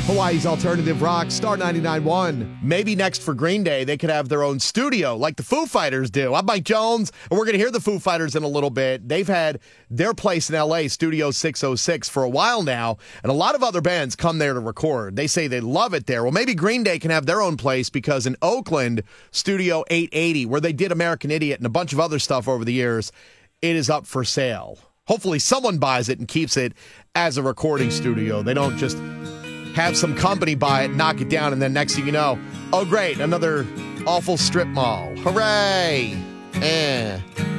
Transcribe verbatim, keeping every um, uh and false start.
Hawaii's alternative rock, Star ninety-nine point one. Maybe next for Green Day, they could have their own studio like the Foo Fighters do. I'm Mike Jones, and we're going to hear the Foo Fighters in a little bit. They've had their place in L A, Studio six oh six, for a while now, and a lot of other bands come there to record. They say they love it there. Well, maybe Green Day can have their own place because in Oakland, Studio eight eighty, where they did American Idiot and a bunch of other stuff over the years, it is up for sale. Hopefully someone buys it and keeps it as a recording studio. They don't just have some company buy it, knock it down, and then next thing you know, oh great, another awful strip mall. Hooray! Eh.